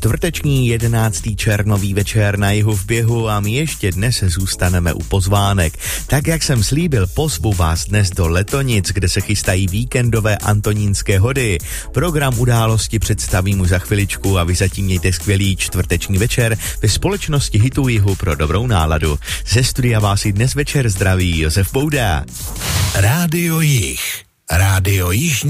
Čtvrteční 11. červnový večer na jihu v běhu a my ještě dnes zůstaneme u pozvánek. Tak jak jsem slíbil, pozvu vás dnes do Letonic, kde se chystají víkendové antonínské hody. Program události představím už za chviličku a vy zatím mějte skvělý čtvrteční večer ve společnosti Hitů Jihu pro dobrou náladu. Ze studia vás i dnes večer zdraví Josef Bouda. Rádio Jih. Rádio Jižní